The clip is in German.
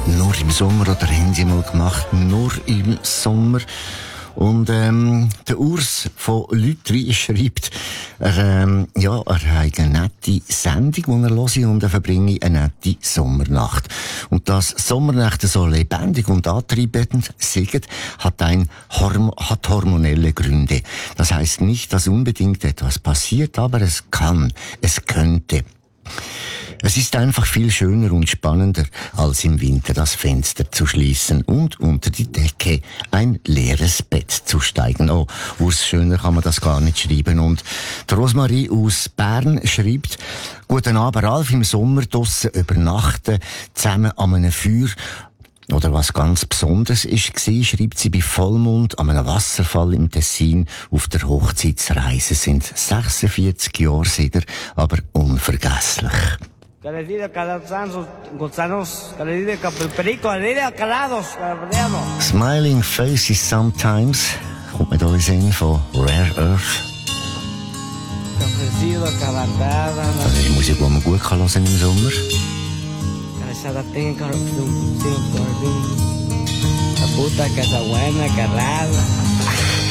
nur im Sommer oder haben sie mal gemacht, nur im Sommer. Und der Urs von Lütri schreibt, er hat eine nette Sendung, die er hört, und er verbringe eine nette Sommernacht. Und dass Sommernächte so lebendig und antreibend sind, hat hormonelle Gründe. Das heißt nicht, dass unbedingt etwas passiert, aber es könnte. Es ist einfach viel schöner und spannender, als im Winter das Fenster zu schließen und unter die Decke ein leeres Bett zu steigen. Oh, Urs, schöner kann man das gar nicht schreiben. Und die Rosmarie aus Bern schreibt, guten Abend, Ralf, im Sommer draussen übernachten, zusammen an einem Feuer. Oder was ganz Besonderes war, schreibt sie bei Vollmond an einem Wasserfall im Tessin auf der Hochzeitsreise. Sind 46 Jahre sicher, aber unvergesslich. Smiling Faces Sometimes kommt mir da in Sinn von Rare Earth. Das ist Musik, die man gut hören kann im Sommer. La puta que está buena, que rara.